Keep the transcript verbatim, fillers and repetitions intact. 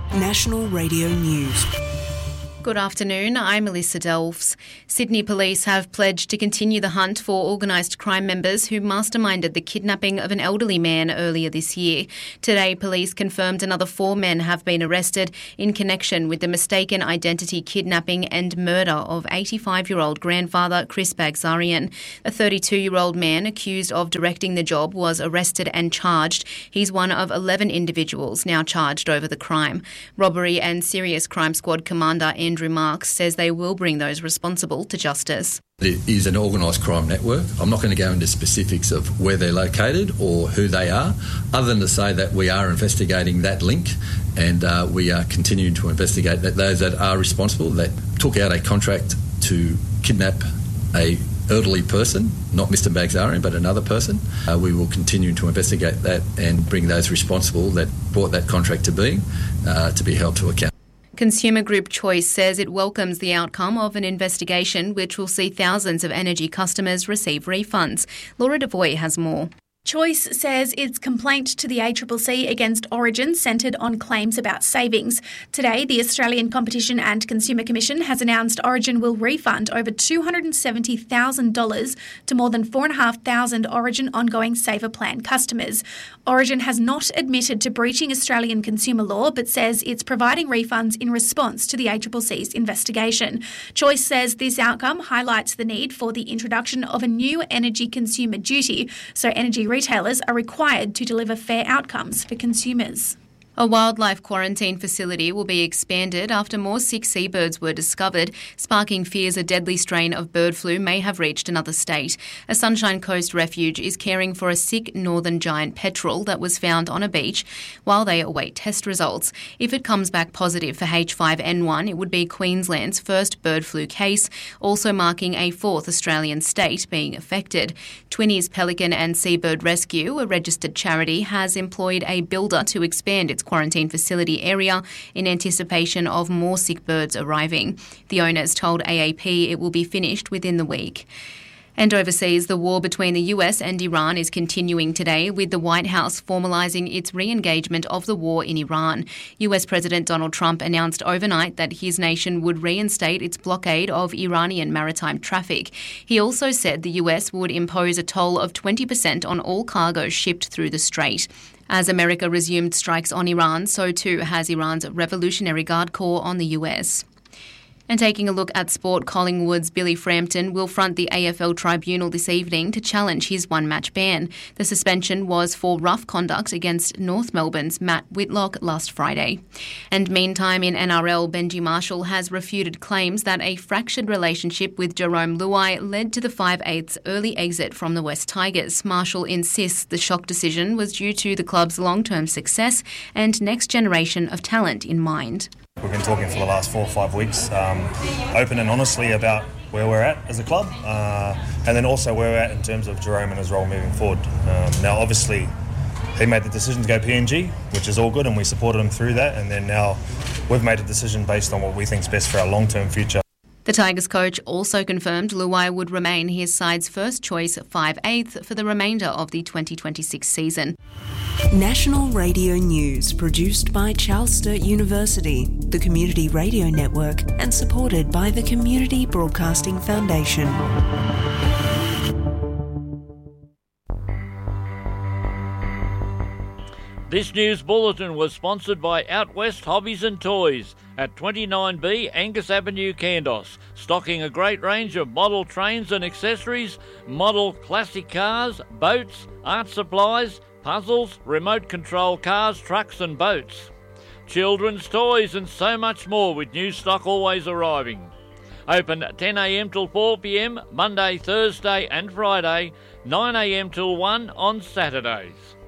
National Radio News. Good afternoon, I'm Melissa Delves. Sydney Police have pledged to continue the hunt for organised crime members who masterminded the kidnapping of an elderly man earlier this year. Today, police confirmed another four men have been arrested in connection with the mistaken identity kidnapping and murder of eighty-five-year-old grandfather Chris Bagzarian. A thirty-two-year-old man accused of directing the job was arrested and charged. He's one of eleven individuals now charged over the crime. Robbery and Serious Crime Squad Commander Andrew Marks says they will bring those responsible to justice. It is an organised crime network. I'm not going to go into specifics of where they're located or who they are, other than to say that we are investigating that link and uh, we are continuing to investigate that those that are responsible, that took out a contract to kidnap a elderly person, not Mister Bagzarian, but another person. Uh, we will continue to investigate that and bring those responsible that brought that contract to being uh, to be held to account. Consumer Group Choice says it welcomes the outcome of an investigation which will see thousands of energy customers receive refunds. Laura Devoy has more. Choice says its complaint to the A C C C against Origin centred on claims about savings. Today, the Australian Competition and Consumer Commission has announced Origin will refund over two hundred seventy thousand dollars to more than four thousand five hundred Origin ongoing Saver Plan customers. Origin has not admitted to breaching Australian consumer law but says it's providing refunds in response to the A C C C's investigation. Choice says this outcome highlights the need for the introduction of a new energy consumer duty so energy retailers are required to deliver fair outcomes for consumers. A wildlife quarantine facility will be expanded after more sick seabirds were discovered, sparking fears a deadly strain of bird flu may have reached another state. A Sunshine Coast refuge is caring for a sick northern giant petrel that was found on a beach while they await test results. If it comes back positive for H five N one, it would be Queensland's first bird flu case, also marking a fourth Australian state being affected. Twinnies Pelican and Seabird Rescue, a registered charity, has employed a builder to expand its quarantine facility area in anticipation of more sick birds arriving. The owners told A A P it will be finished within the week. And overseas, the war between the U S and Iran is continuing today, with the White House formalising its re-engagement of the war in Iran. U S President Donald Trump announced overnight that his nation would reinstate its blockade of Iranian maritime traffic. He also said the U S would impose a toll of twenty percent on all cargo shipped through the strait. As America resumed strikes on Iran, so too has Iran's Revolutionary Guard Corps on the U S. And taking a look at sport, Collingwood's Billy Frampton will front the A F L tribunal this evening to challenge his one-match ban. The suspension was for rough conduct against North Melbourne's Matt Whitlock last Friday. And meantime, in N R L, Benji Marshall has refuted claims that a fractured relationship with Jerome Luai led to the five eighths early exit from the West Tigers. Marshall insists the shock decision was due to the club's long-term success and next generation of talent in mind. We've been talking for the last four or five weeks, um, open and honestly about where we're at as a club, uh, and then also where we're at in terms of Jerome and his role moving forward. Um, now, obviously, he made the decision to go P N G, which is all good, and we supported him through that, and then now we've made a decision based on what we think is best for our long-term future. The Tigers coach also confirmed Luai would remain his side's first choice five eighth for the remainder of the twenty twenty-six season. National Radio News, produced by Charles Sturt University, the Community Radio Network, and supported by the Community Broadcasting Foundation. This news bulletin was sponsored by Out West Hobbies and Toys at twenty-nine B Angus Avenue, Kandos, stocking a great range of model trains and accessories, model classic cars, boats, art supplies, puzzles, remote control cars, trucks and boats, children's toys and so much more, with new stock always arriving. Open ten a m till four p m Monday, Thursday and Friday, nine a m till one on Saturdays.